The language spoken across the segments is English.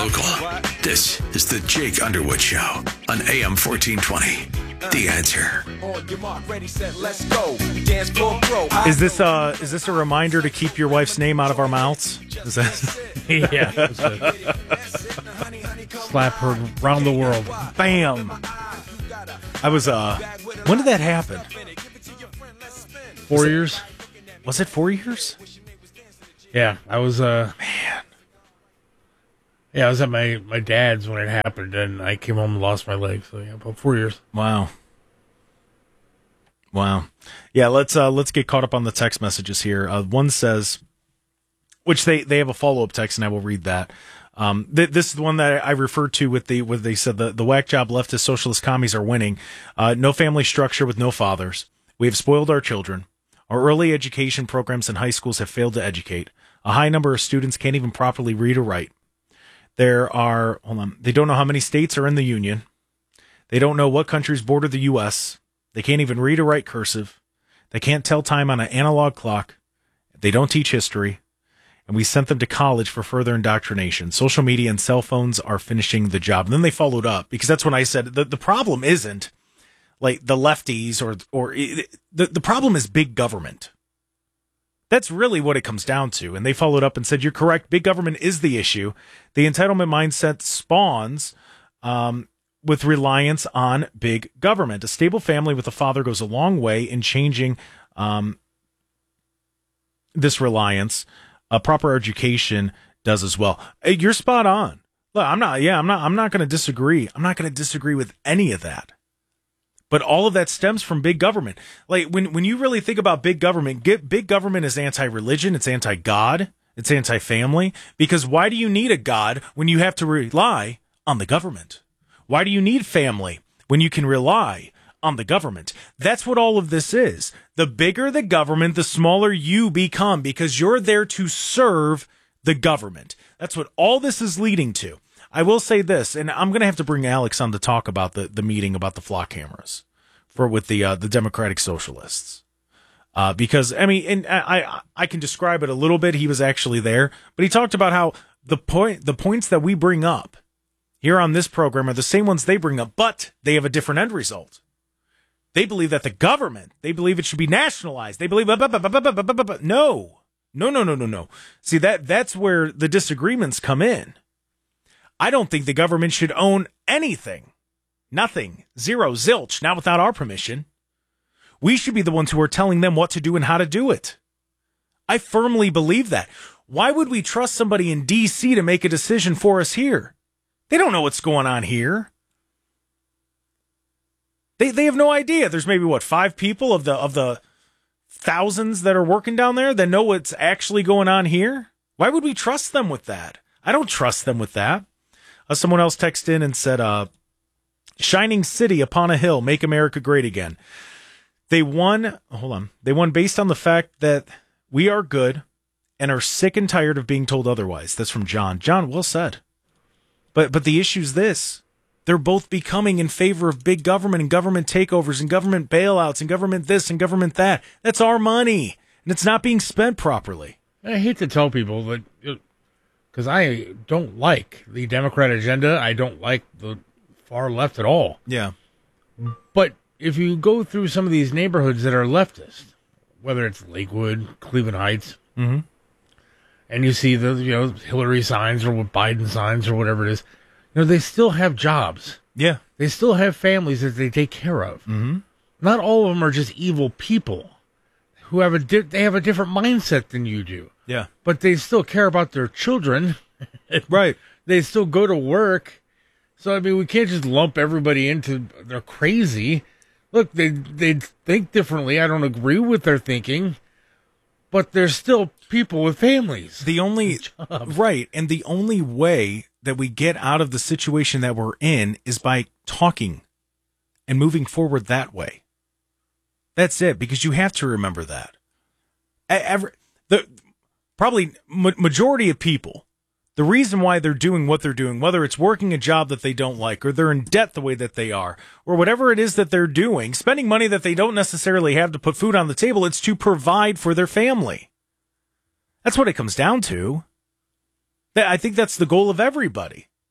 local. This is the Jake Underwood Show on AM 1420. The Answer. Is this a reminder to keep your wife's name out of our mouths? Is that Yeah. Slap her around the world. Bam. I was when did that happen? 4 years? Was it 4 years? Yeah, I was man. Yeah, I was at my dad's when it happened, and I came home and lost my leg. So yeah, about 4 years. Wow. Yeah, let's get caught up on the text messages here. One says, which they have a follow-up text, and I will read that. This is the one that I referred to with they said the whack job leftist socialist commies are winning. No family structure with no fathers. We have spoiled our children. Our early education programs in high schools have failed to educate. A high number of students can't even properly read or write. They don't know how many states are in the Union. They don't know what countries border the U.S. They can't even read or write cursive. They can't tell time on an analog clock. They don't teach history. And we sent them to college for further indoctrination. Social media and cell phones are finishing the job. And then they followed up, because that's when I said the problem isn't like the lefties the problem is big government. That's really what it comes down to. And they followed up and said, you're correct. Big government is the issue. The entitlement mindset spawns with reliance on big government. A stable family with a father goes a long way in changing this reliance. A proper education does as well. Hey, you're spot on. Look, I'm not going to disagree. I'm not going to disagree with any of that. But all of that stems from big government. Like when you really think about big government, big government is anti-religion, it's anti-God, it's anti-family. Because why do you need a God when you have to rely on the government? Why do you need family when you can rely on the government? That's what all of this is. The bigger the government, the smaller you become, because you're there to serve the government. That's what all this is leading to. I will say this, and I'm going to have to bring Alex on to talk about the meeting about the flock cameras with the Democratic Socialists. Because, I mean, and I can describe it a little bit. He was actually there, but he talked about how the points that we bring up here on this program are the same ones they bring up, but they have a different end result. They believe that the government, they believe it should be nationalized. They believe, no. See, that's where the disagreements come in. I don't think the government should own anything. Nothing. Zero. Zilch. Not without our permission. We should be the ones who are telling them what to do and how to do it. I firmly believe that. Why would we trust somebody in D.C. to make a decision for us here? They don't know what's going on here. They have no idea. There's maybe, 5 people of the thousands that are working down there that know what's actually going on here? Why would we trust them with that? I don't trust them with that. Someone else texted in and said, shining city upon a hill, make America great again. They won based on the fact that we are good and are sick and tired of being told otherwise. That's from John. John, well said. But the issue's this. They're both becoming in favor of big government and government takeovers and government bailouts and government this and government that. That's our money, and it's not being spent properly. I hate to tell people that, because I don't like the Democrat agenda. I don't like the far left at all. Yeah. But if you go through some of these neighborhoods that are leftist, whether it's Lakewood, Cleveland Heights, mm-hmm. and you see the Hillary signs or Biden signs or whatever it is, they still have jobs. Yeah. They still have families that they take care of. Mm-hmm. Not all of them are just evil people who have they have a different mindset than you do. Yeah. But they still care about their children. Right. They still go to work. So, I mean, we can't just lump everybody into they're crazy. Look, they think differently. I don't agree with their thinking. But they're still people with families. Right. And the only way that we get out of the situation that we're in is by talking and moving forward that way. That's it, because you have to remember that. Probably majority of people, the reason why they're doing what they're doing, whether it's working a job that they don't like, or they're in debt the way that they are, or whatever it is that they're doing, spending money that they don't necessarily have to put food on the table, it's to provide for their family. That's what it comes down to. I think that's the goal of everybody.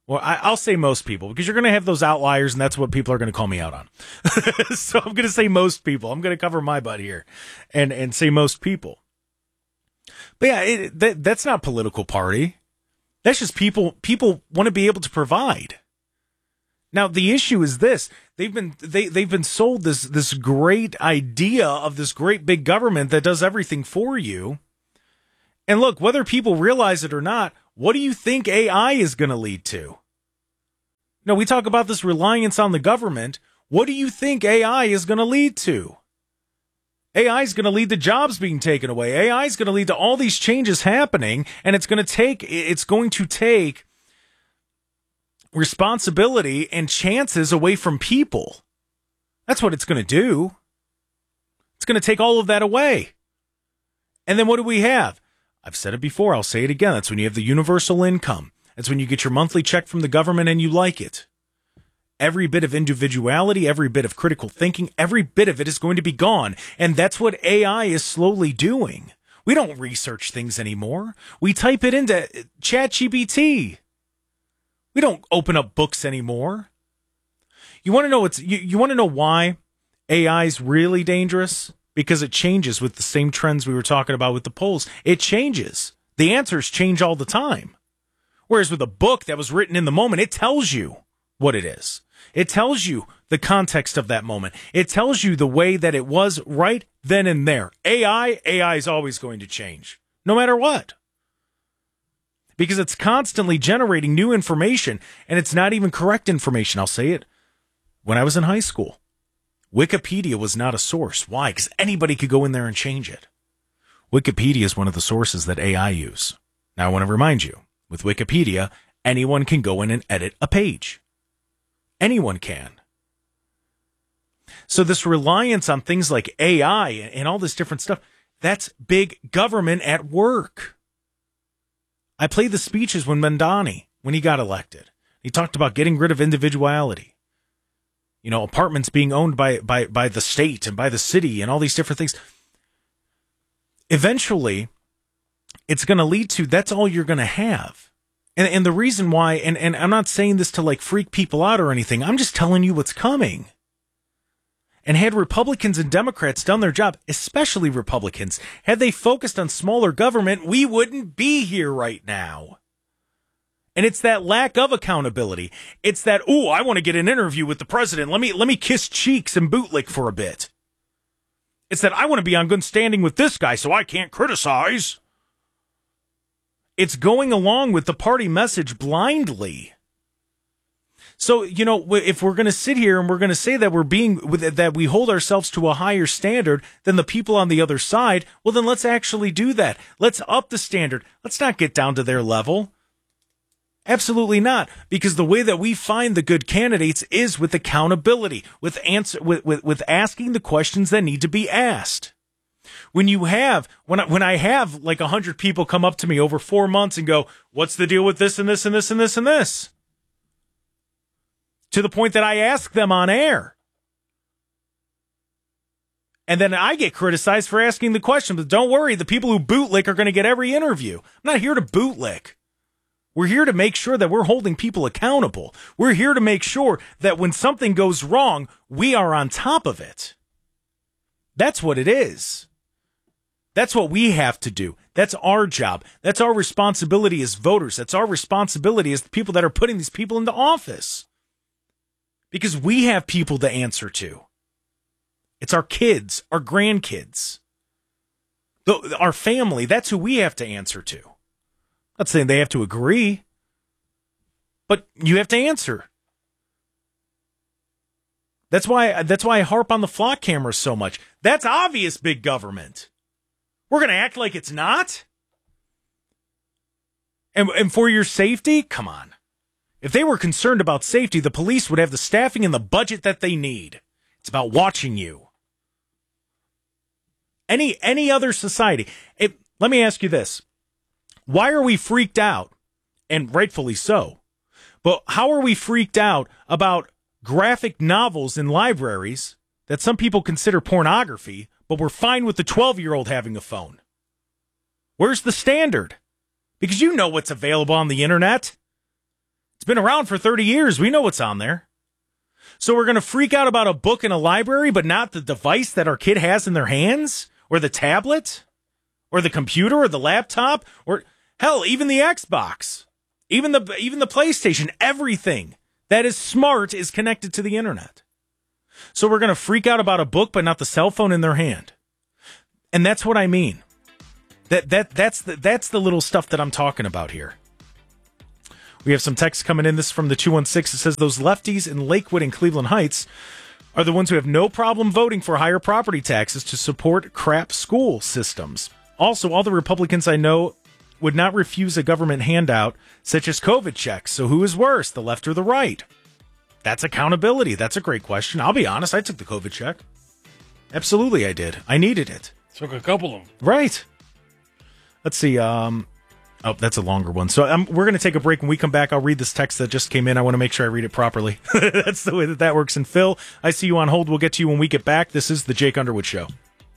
Well, I'll say most people, because you're going to have those outliers, and that's what people are going to call me out on. So I'm going to say most people. I'm going to cover my butt here and say most people. But yeah, that's not political party. That's just people want to be able to provide. Now, the issue is this. They've been sold this great idea of this great big government that does everything for you. And look, whether people realize it or not, what do you think AI is going to lead to? No, we talk about this reliance on the government. What do you think AI is going to lead to? AI is going to lead to jobs being taken away. AI is going to lead to all these changes happening, and it's going to take responsibility and chances away from people. That's what it's going to do. It's going to take all of that away. And then what do we have? I've said it before. I'll say it again. That's when you have the universal income. That's when you get your monthly check from the government and you like it. Every bit of individuality, every bit of critical thinking, every bit of it is going to be gone. And that's what AI is slowly doing. We don't research things anymore. We type it into ChatGPT. We don't open up books anymore. You want to know you want to know why AI is really dangerous? Because it changes with the same trends we were talking about with the polls. It changes. The answers change all the time. Whereas with a book that was written in the moment, it tells you what it is. It tells you the context of that moment. It tells you the way that it was right then and there. AI is always going to change, no matter what. Because it's constantly generating new information, and it's not even correct information. I'll say it. When I was in high school, Wikipedia was not a source. Why? Because anybody could go in there and change it. Wikipedia is one of the sources that AI use. Now, I want to remind you, with Wikipedia, anyone can go in and edit a page. Anyone can. So this reliance on things like AI and all this different stuff, that's big government at work. I played the speeches when Mamdani, when he got elected. He talked about getting rid of individuality. You know, apartments being owned by the state and by the city and all these different things. Eventually, it's going to lead to that's all you're going to have. And the reason why, and I'm not saying this to like freak people out or anything, I'm just telling you what's coming. And had Republicans and Democrats done their job, especially Republicans, had they focused on smaller government, we wouldn't be here right now. And it's that lack of accountability. It's that, ooh, I want to get an interview with the president. Let me kiss cheeks and bootlick for a bit. It's that I want to be on good standing with this guy so I can't criticize. It's going along with the party message blindly. So, you know, if we're going to sit here and we're going to say that that we hold ourselves to a higher standard than the people on the other side, well, then let's actually do that. Let's up the standard. Let's not get down to their level. Absolutely not, because the way that we find the good candidates is with accountability, with asking the questions that need to be asked. When I have like 100 people come up to me over 4 months and go, "What's the deal with this and this and this and this and this?" To the point that I ask them on air. And then I get criticized for asking the question, but don't worry, the people who bootlick are going to get every interview. I'm not here to bootlick. We're here to make sure that we're holding people accountable. We're here to make sure that when something goes wrong, we are on top of it. That's what it is. That's what we have to do. That's our job. That's our responsibility as voters. That's our responsibility as the people that are putting these people into office. Because we have people to answer to. It's our kids, our grandkids, our family. That's who we have to answer to. I'm not saying they have to agree, but you have to answer. That's why I harp on the flock cameras so much. That's obvious, big government. We're going to act like it's not? And for your safety? Come on. If they were concerned about safety, the police would have the staffing and the budget that they need. It's about watching you. Any other society. Let me ask you this. Why are we freaked out? And rightfully so. But how are we freaked out about graphic novels in libraries that some people consider pornography, but we're fine with the 12-year-old having a phone? Where's the standard? Because you know what's available on the internet. It's It's been around for 30 years. We know what's on there. So we're going to freak out about a book in a library, but not the device that our kid has in their hands, or the tablet, or the computer, or the laptop, or hell, even the Xbox, even the PlayStation. Everything that is smart is connected to the internet. So we're going to freak out about a book, but not the cell phone in their hand. And that's what I mean. That's the little stuff that I'm talking about here. We have some text coming in. This is from the 216. It says those lefties in Lakewood and Cleveland Heights are the ones who have no problem voting for higher property taxes to support crap school systems. Also, all the Republicans I know would not refuse a government handout such as COVID checks. So who is worse, the left or the right? That's accountability. That's a great question. I'll be honest. I took the COVID check. Absolutely, I did. I needed it. Took a couple of them. Right. Let's see. Oh, that's a longer one. So we're going to take a break. When we come back, I'll read this text that just came in. I want to make sure I read it properly. That's the way that works. And Phil, I see you on hold. We'll get to you when we get back. This is the Jake Underwood Show.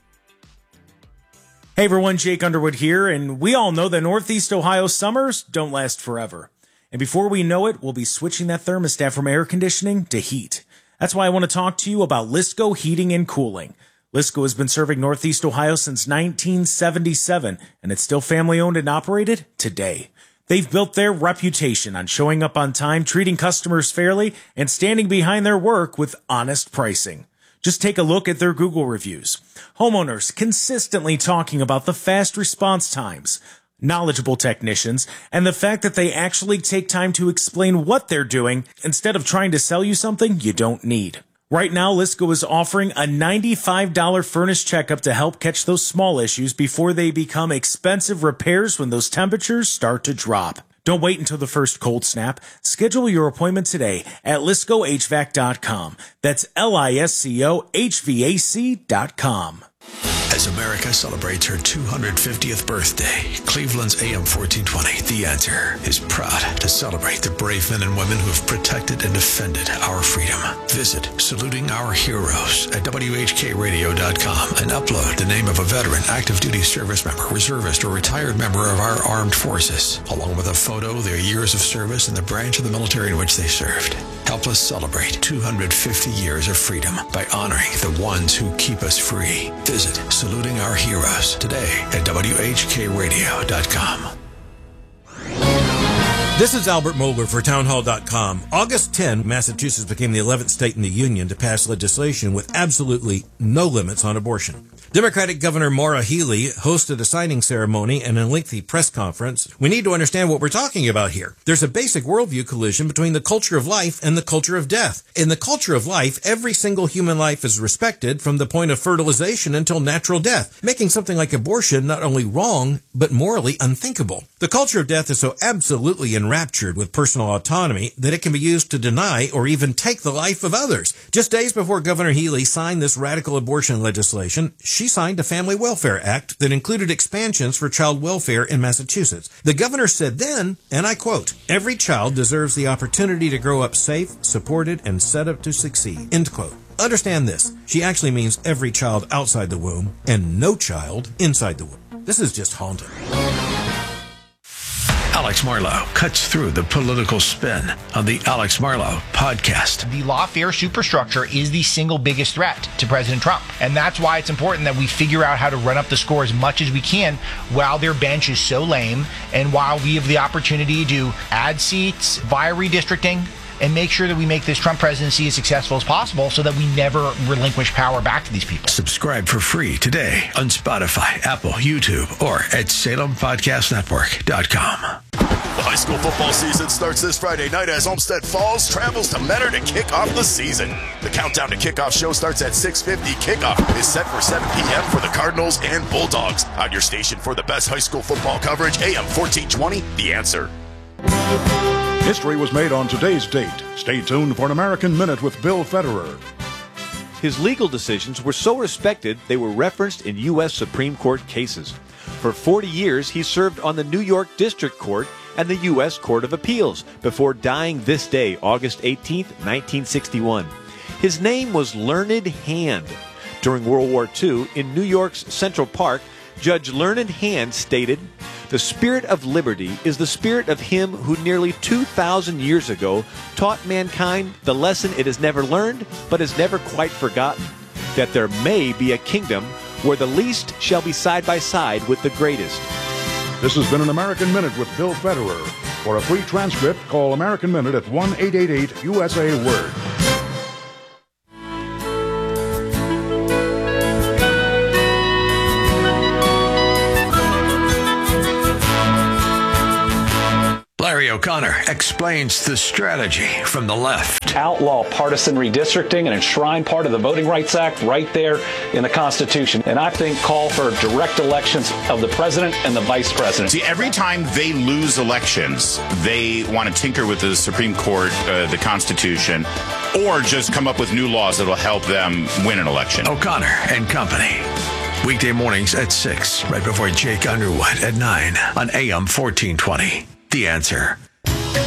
Hey everyone, Jake Underwood here, and we all know that Northeast Ohio summers don't last forever. And before we know it, we'll be switching that thermostat from air conditioning to heat. That's why I want to talk to you about Lisco Heating and Cooling. Lisco has been serving Northeast Ohio since 1977, and it's still family-owned and operated today. They've built their reputation on showing up on time, treating customers fairly, and standing behind their work with honest pricing. Just take a look at their Google reviews. Homeowners consistently talking about the fast response times, knowledgeable technicians, and the fact that they actually take time to explain what they're doing instead of trying to sell you something you don't need. Right now, Lisco is offering a $95 furnace checkup to help catch those small issues before they become expensive repairs when those temperatures start to drop. Don't wait until the first cold snap. Schedule your appointment today at LiscoHVAC.com. That's LISCOHVAC.com. As America celebrates her 250th birthday, Cleveland's AM 1420, The Answer, is proud to celebrate the brave men and women who have protected and defended our freedom. Visit Saluting Our Heroes at WHKRadio.com and upload the name of a veteran, active duty service member, reservist, or retired member of our armed forces, along with a photo, their years of service, and the branch of the military in which they served. Help us celebrate 250 years of freedom by honoring the ones who keep us free. Visit Saluting Our Heroes today at WHKRadio.com. This is Albert Mohler for Townhall.com. August 10, Massachusetts became the 11th state in the union to pass legislation with absolutely no limits on abortion. Democratic Governor Maura Healey hosted a signing ceremony and a lengthy press conference. We need to understand what we're talking about here. There's a basic worldview collision between the culture of life and the culture of death. In the culture of life, every single human life is respected from the point of fertilization until natural death, making something like abortion not only wrong, but morally unthinkable. The culture of death is so absolutely enraptured with personal autonomy that it can be used to deny or even take the life of others. Just days before Governor Healey signed this radical abortion legislation, she signed a Family Welfare Act that included expansions for child welfare in Massachusetts. The governor said then, and I quote, "Every child deserves the opportunity to grow up safe, supported, and set up to succeed." End quote. Understand this. She actually means every child outside the womb and no child inside the womb. This is just haunting. Alex Marlow cuts through the political spin on the Alex Marlow podcast. The lawfare superstructure is the single biggest threat to President Trump. And that's why it's important that we figure out how to run up the score as much as we can while their bench is so lame and while we have the opportunity to add seats via redistricting and make sure that we make this Trump presidency as successful as possible so that we never relinquish power back to these people. Subscribe for free today on Spotify, Apple, YouTube, or at SalemPodcastNetwork.com. The high school football season starts this Friday night as Olmsted Falls travels to Mentor to kick off the season. The countdown to kickoff show starts at 6:50. Kickoff is set for 7 p.m. for the Cardinals and Bulldogs. On your station for the best high school football coverage, AM 1420, The Answer. History was made on today's date. Stay tuned for an American Minute with Bill Federer. His legal decisions were so respected they were referenced in U.S. Supreme Court cases. For 40 years, he served on the New York District Court and the U.S. Court of Appeals before dying this day, August 18, 1961. His name was Learned Hand. During World War II, in New York's Central Park, Judge Learned Hand stated, "The spirit of liberty is the spirit of him who nearly 2,000 years ago taught mankind the lesson it has never learned but has never quite forgotten, that there may be a kingdom where the least shall be side by side with the greatest." This has been an American Minute with Bill Federer. For a free transcript, call American Minute at 1-888-USA-WORD. Larry O'Connor explains the strategy from the left. Outlaw partisan redistricting and enshrine part of the Voting Rights Act right there in the Constitution. And I think call for direct elections of the president and the vice president. See, every time they lose elections, they want to tinker with the Supreme Court, the Constitution, or just come up with new laws that will help them win an election. O'Connor and Company. Weekday mornings at 6, right before Jake Underwood at 9 on AM 1420. The Answer.